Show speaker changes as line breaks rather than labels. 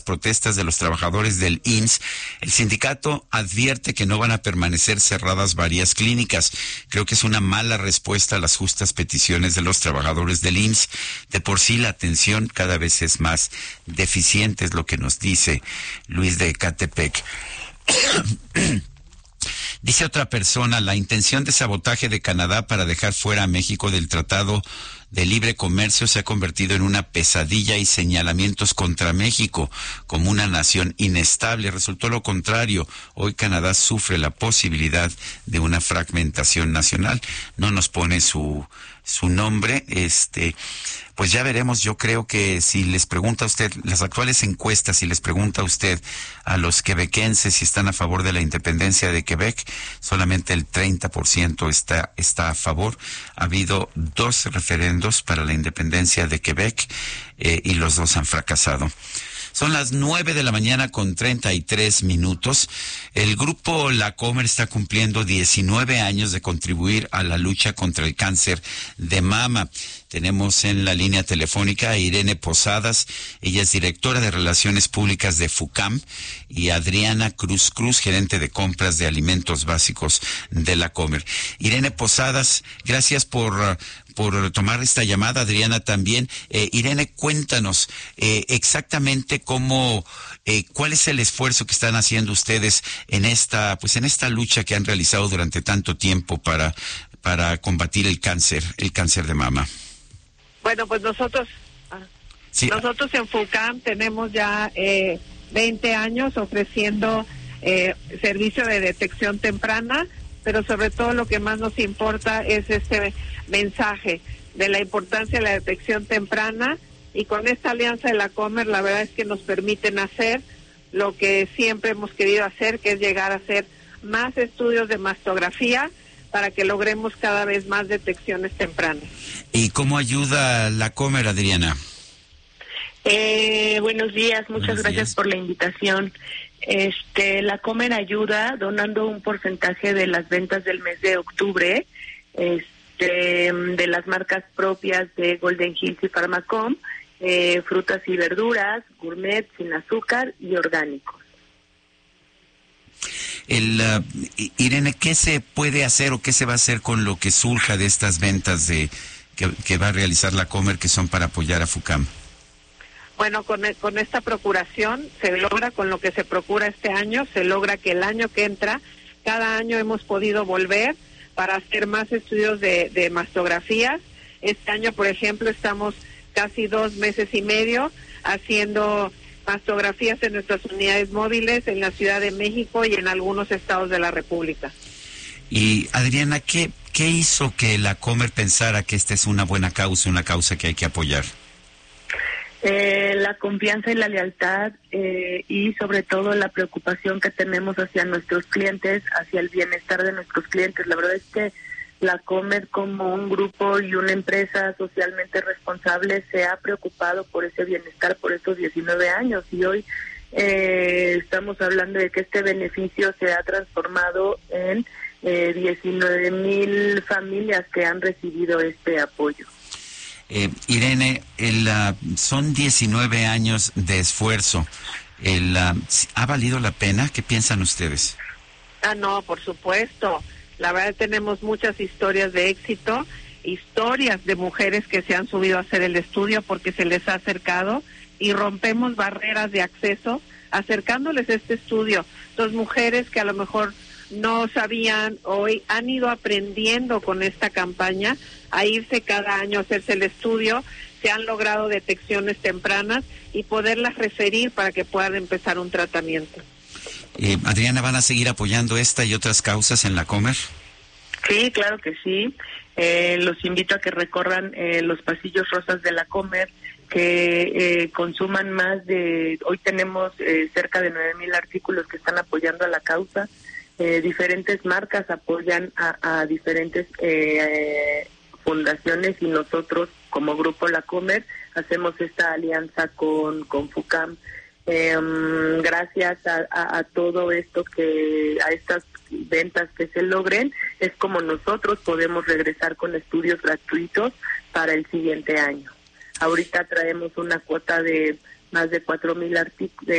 protestas de los trabajadores del IMSS, el sindicato advierte que no van a permanecer cerradas varias clínicas. Creo que es una mala respuesta a las justas peticiones de los trabajadores del IMSS. De por sí la atención cada vez es más deficiente, es lo que nos dice Luis de Ecatepec. Dice otra persona, la intención de sabotaje de Canadá para dejar fuera a México del Tratado de Libre Comercio se ha convertido en una pesadilla y señalamientos contra México como una nación inestable. Resultó lo contrario. Hoy Canadá sufre la posibilidad de una fragmentación nacional. No nos pone su nombre, pues ya veremos. Yo creo que si les pregunta a usted, las actuales encuestas, si les pregunta a usted a los quebequenses si están a favor de la independencia de Quebec, solamente el 30% está a favor. Ha habido 2 referendos para la independencia de Quebec y los 2 han fracasado. Son las 9:33 a.m. El grupo La Comer está cumpliendo 19 años de contribuir a la lucha contra el cáncer de mama. Tenemos en la línea telefónica a Irene Posadas, ella es directora de Relaciones Públicas de FUCAM, y Adriana Cruz, gerente de compras de alimentos básicos de La Comer. Irene Posadas, gracias por tomar esta llamada. Adriana también. Irene, cuéntanos exactamente cuál es el esfuerzo que están haciendo ustedes en esta lucha que han realizado durante tanto tiempo para combatir el cáncer de mama.
Bueno, pues nosotros en FUCAM tenemos ya 20 años ofreciendo servicio de detección temprana, pero sobre todo lo que más nos importa es este mensaje de la importancia de la detección temprana, y con esta alianza de La Comer la verdad es que nos permiten hacer lo que siempre hemos querido hacer, que es llegar a hacer más estudios de mastografía para que logremos cada vez más detecciones tempranas. ¿Y
cómo ayuda La Comer, Adriana?
Buenos días, muchas gracias por la invitación. La Comer ayuda donando un porcentaje de las ventas del mes de octubre, de las marcas propias de Golden Hills y Pharmacom, frutas y verduras, gourmet, sin azúcar y orgánicos.
Irene, ¿qué se puede hacer o qué se va a hacer con lo que surja de estas ventas que va a realizar La Comer, que son para apoyar a FUCAM?
Bueno, con esta procuración se logra, con lo que se procura este año, se logra que el año que entra, cada año hemos podido volver para hacer más estudios de mastografías. Este año, por ejemplo, estamos casi 2 meses y medio haciendo mastografías en nuestras unidades móviles en la Ciudad de México y en algunos estados de la República.
Y Adriana, ¿qué hizo que La Comer pensara que esta es una buena causa, una causa que hay que apoyar?
La confianza y la lealtad, y sobre todo la preocupación que tenemos hacia nuestros clientes, hacia el bienestar de nuestros clientes. La verdad es que La Comer, como un grupo y una empresa socialmente responsable, se ha preocupado por ese bienestar por estos 19 años, y hoy estamos hablando de que este beneficio se ha transformado en 19,000 familias que han recibido este apoyo.
Irene, son 19 años de esfuerzo. ¿Ha valido la pena? ¿Qué piensan ustedes?
No, por supuesto. La verdad tenemos muchas historias de éxito, historias de mujeres que se han subido a hacer el estudio porque se les ha acercado, y rompemos barreras de acceso acercándoles este estudio. Dos mujeres que a lo mejor no sabían, hoy han ido aprendiendo con esta campaña a irse cada año a hacerse el estudio, se han logrado detecciones tempranas y poderlas referir para que puedan empezar un tratamiento.
Adriana, ¿van a seguir apoyando esta y otras causas en La Comer?
Sí, claro que sí. Los invito a que recorran los pasillos rosas de La Comer, que consuman más de... Hoy tenemos cerca de 9,000 artículos que están apoyando a la causa. Diferentes marcas apoyan a diferentes fundaciones, y nosotros como Grupo La Comer hacemos esta alianza con FUCAM. Gracias a todo esto, a estas ventas que se logren, es como nosotros podemos regresar con estudios gratuitos para el siguiente año. Ahorita traemos una cuota de más de 4,000